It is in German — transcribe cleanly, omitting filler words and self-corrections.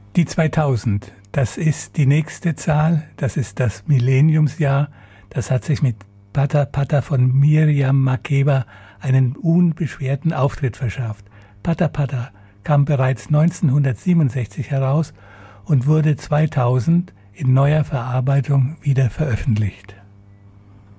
Die 2000, das ist die nächste Zahl, das ist das Millenniumsjahr. Das hat sich mit Pata Pata von Miriam Makeba einen unbeschwerten Auftritt verschafft. Pata Pata kam bereits 1967 heraus und wurde 2000 in neuer Verarbeitung wieder veröffentlicht.